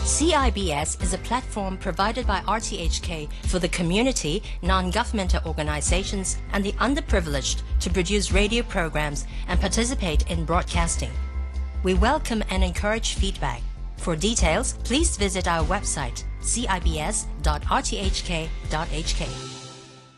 CIBS is a platform provided by RTHK for the community, non-governmental organizations, and the underprivileged to produce radio programs and participate in broadcasting. We welcome and encourage feedback. For details, please visit our website cibs.rthk.hk.